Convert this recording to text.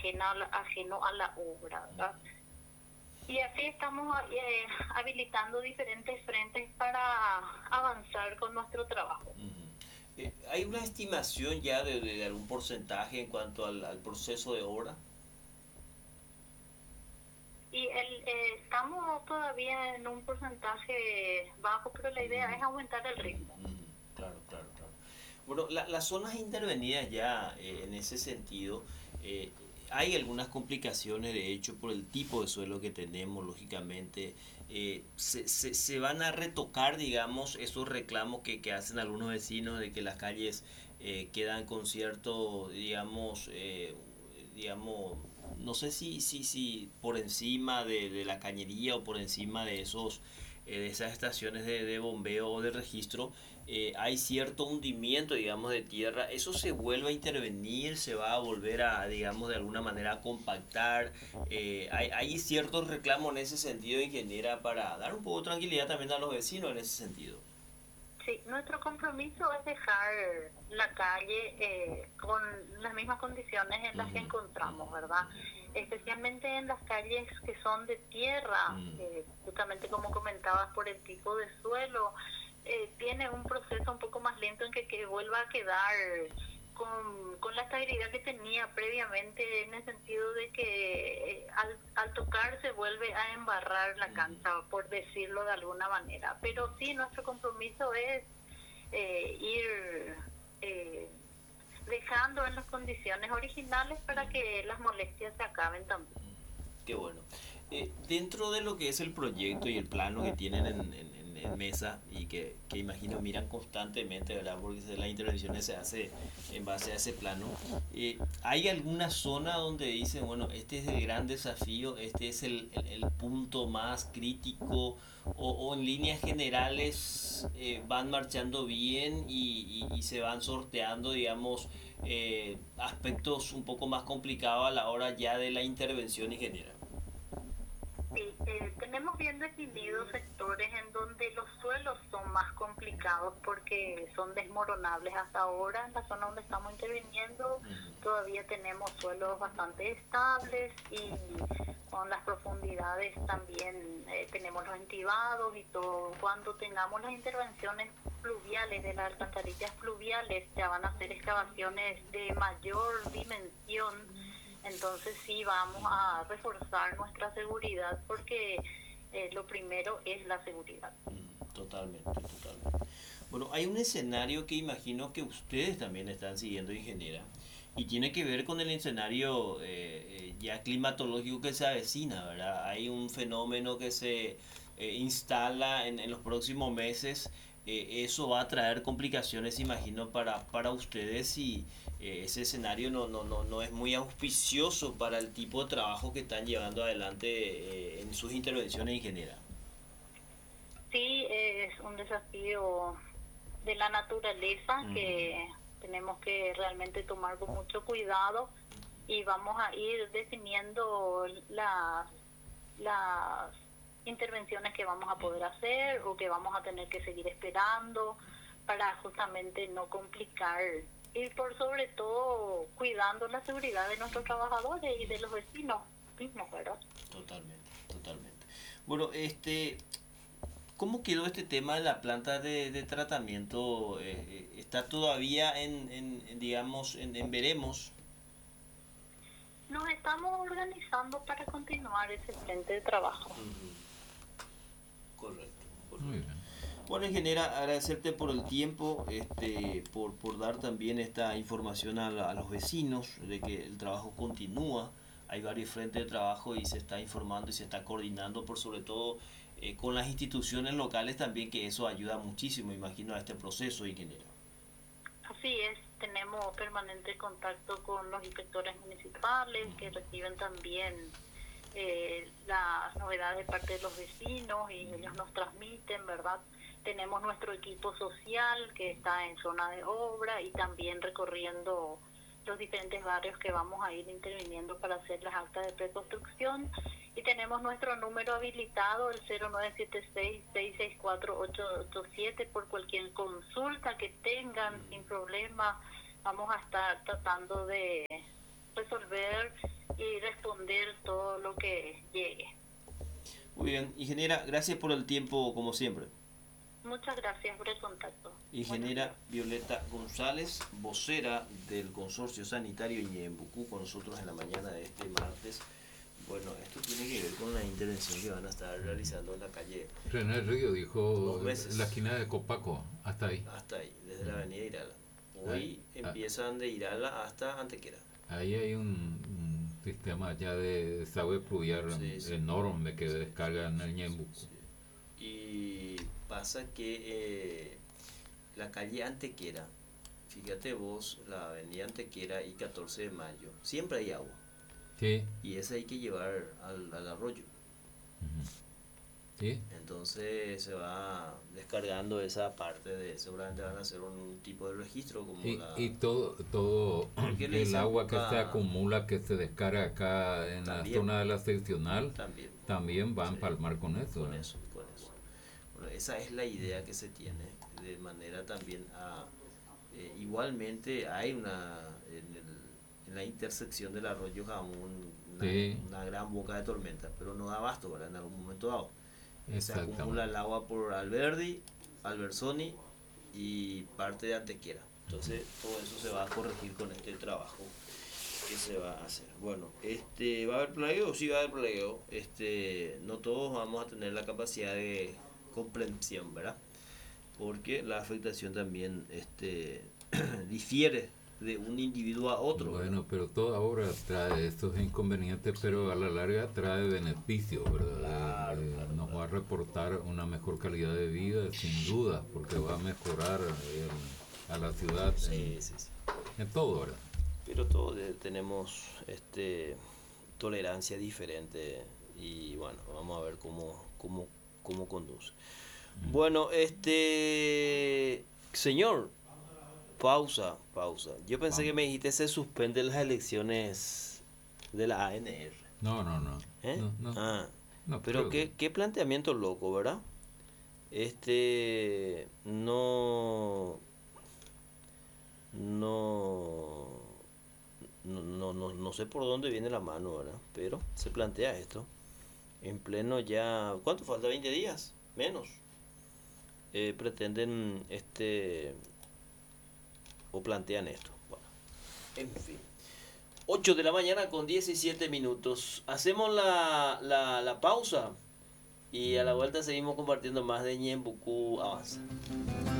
ajeno a la obra, ¿verdad? Y así estamos habilitando diferentes frentes para avanzar con nuestro trabajo. ¿Hay una estimación ya de algún porcentaje en cuanto al proceso de obra? Y estamos todavía en un porcentaje bajo, pero la idea es aumentar el ritmo. Claro, claro, claro. Bueno, las zonas intervenidas ya en ese sentido, hay algunas complicaciones de hecho por el tipo de suelo que tenemos, lógicamente. Se van a retocar, digamos, esos reclamos que hacen algunos vecinos de que las calles quedan con cierto, digamos, no sé si por encima de la cañería o por encima de de esas estaciones de bombeo o de registro, hay cierto hundimiento, digamos, de tierra. Eso se vuelve a intervenir, se va a volver a, digamos, de alguna manera a compactar. Hay cierto reclamo en ese sentido, ingeniera, para dar un poco de tranquilidad también a los vecinos en ese sentido. Sí, nuestro compromiso es dejar la calle con las mismas condiciones en las que encontramos, ¿verdad? Especialmente en las calles que son de tierra, justamente como comentabas, por el tipo de suelo, tiene un proceso un poco más lento en que vuelva a quedar con la estabilidad que tenía previamente, en el sentido de que al tocar se vuelve a embarrar la cancha, por decirlo de alguna manera. Pero sí, nuestro compromiso es ir dejando en las condiciones originales para que las molestias se acaben también. Qué bueno. Dentro de lo que es el proyecto y el plano que tienen en mesa y que imagino miran constantemente, ¿verdad? Porque las intervenciones se hace en base a ese plano. ¿Hay alguna zona donde dicen, bueno, este es el gran desafío, este es el punto más crítico o en líneas generales van marchando bien y se van sorteando, digamos, aspectos un poco más complicados a la hora ya de la intervención ingeniera? Sí, tenemos bien definidos sectores en donde los suelos son más complicados porque son desmoronables. Hasta ahora, en la zona donde estamos interviniendo, todavía tenemos suelos bastante estables, y con las profundidades también tenemos los entibados y todo. Cuando tengamos las intervenciones fluviales, de las alcantarillas fluviales, ya van a ser excavaciones de mayor dimensión. Entonces sí vamos a reforzar nuestra seguridad, porque lo primero es la seguridad. Totalmente, totalmente. Bueno, hay un escenario que imagino que ustedes también están siguiendo, ingeniera, y tiene que ver con el escenario ya climatológico que se avecina, ¿verdad? Hay un fenómeno que se instala en los próximos meses. Eso va a traer complicaciones, imagino, para ustedes, y ese escenario no es muy auspicioso para el tipo de trabajo que están llevando adelante en sus intervenciones, ingeniera. Sí, es un desafío de la naturaleza que tenemos que realmente tomar con mucho cuidado, y vamos a ir definiendo las intervenciones que vamos a poder hacer o que vamos a tener que seguir esperando, para justamente no complicar, y por sobre todo cuidando la seguridad de nuestros trabajadores y de los vecinos mismos, ¿verdad? Totalmente, totalmente. Bueno, ¿cómo quedó este tema de la planta de tratamiento? ¿Está todavía digamos, en veremos? Nos estamos organizando para continuar ese frente de trabajo. Correcto, Muy correcto. bien. Bueno, ingeniera, agradecerte por el tiempo, por dar también esta información a los vecinos de que el trabajo continúa. Hay varios frentes de trabajo y se está informando y se está coordinando, por sobre todo con las instituciones locales también, que eso ayuda muchísimo, imagino, a este proceso, ingeniera. Así es, tenemos permanente contacto con los inspectores municipales, que reciben también las novedades de parte de los vecinos, y ellos nos transmiten, ¿verdad? Tenemos nuestro equipo social que está en zona de obra y también recorriendo los diferentes barrios que vamos a ir interviniendo para hacer las actas de preconstrucción, y tenemos nuestro número habilitado, el 0976-664-887, por cualquier consulta que tengan, sin problema. Vamos a estar tratando de resolver y responder todo lo que llegue. Muy bien, ingeniera, gracias por el tiempo como siempre. Muchas gracias por el contacto. Ingeniera Violeta González, vocera del Consorcio Sanitario Ñembucú, con nosotros en la mañana de este martes. Bueno, esto tiene que ver con la intervención que van a estar realizando en la calle. René Río dijo la esquina de Copaco, hasta ahí. Hasta ahí, desde la avenida Irala. Hoy empiezan de Irala hasta Antequera. Ahí hay un sistema ya de desagüe pluvial enorme que descarga en el Ñembucú. Sí. Y pasa que la calle Antequera, fíjate vos, la avenida Antequera y 14 de mayo, siempre hay agua. Sí. Y esa hay que llevar al arroyo. Sí. Entonces se va descargando esa parte seguramente van a hacer un tipo de registro como y todo el agua que se acumula, que se descarga acá en también, la zona de la seccional, también va a empalmar con eso. Con eso. Bueno, esa es la idea que se tiene, de manera también igualmente hay en la intersección del arroyo Jamún una gran boca de tormenta, pero no da abasto, ¿verdad? En algún momento dado. Se acumula el agua por Alberdi, Albersoni y parte de Antequera. Entonces todo eso se va a corregir con este trabajo que se va a hacer. Bueno, ¿va a haber plagueo? Sí va a haber plagueo. No todos vamos a tener la capacidad de comprensión, ¿verdad? Porque la afectación también difiere de un individuo a otro. Bueno, pero toda obra trae estos inconvenientes, pero a la larga trae beneficios, ¿verdad? Claro, nos va a reportar una mejor calidad de vida, sin duda, porque va a mejorar a la ciudad en todo, ¿verdad? Pero todos tenemos tolerancia diferente y bueno, vamos a ver cómo conduce. Bueno, señor, pausa. Yo pensé que me dijiste se suspenden las elecciones de la ANR. No. No, pero qué planteamiento loco, ¿verdad? No sé por dónde viene la mano, ¿verdad? Pero se plantea esto en pleno ya. ¿Cuánto falta? ¿20 días? Menos. Pretenden o plantean esto. Bueno, en fin. 8 de la mañana con 17 minutos. Hacemos la pausa y a la vuelta seguimos compartiendo más de Ñembucú Avanza.